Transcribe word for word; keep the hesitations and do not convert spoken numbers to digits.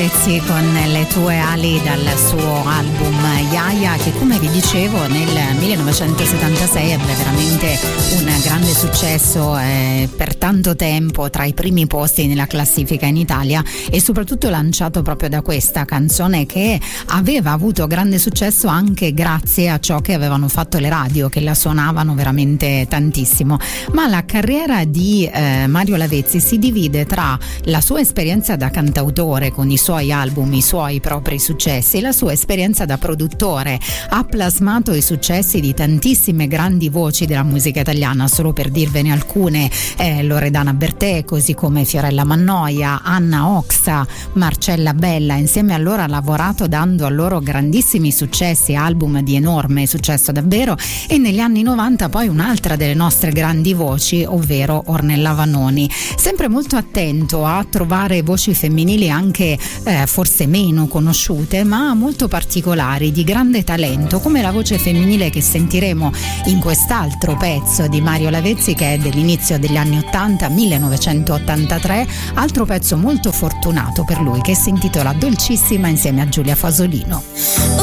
Lavezzi con Le tue ali dal suo album Yaya, che come vi dicevo nel millenovecentosettantasei ebbe veramente un grande successo eh, per tanto tempo, tra i primi posti nella classifica in Italia, e soprattutto lanciato proprio da questa canzone che aveva avuto grande successo anche grazie a ciò che avevano fatto le radio, che la suonavano veramente tantissimo. Ma la carriera di eh, Mario Lavezzi si divide tra la sua esperienza da cantautore con i suoi album, i suoi propri successi, e la sua esperienza da produttore. Ha plasmato i successi di tantissime grandi voci della musica italiana, solo per dirvene alcune: eh, Loredana Bertè, così come Fiorella Mannoia, Anna Oxa, Marcella Bella. Insieme a loro ha lavorato dando a loro grandissimi successi, album di enorme successo davvero, e negli anni novanta poi un'altra delle nostre grandi voci, ovvero Ornella Vanoni, sempre molto attento a trovare voci femminili anche eh, forse meno conosciute ma molto particolari, di grande talento, come la voce femminile che sentiremo in quest'altro pezzo di Mario Lavezzi, che è dell'inizio degli anni ottanta, millenovecentottantatré, altro pezzo molto fortunato per lui che si intitola Dolcissima insieme a Giulia Fasolino.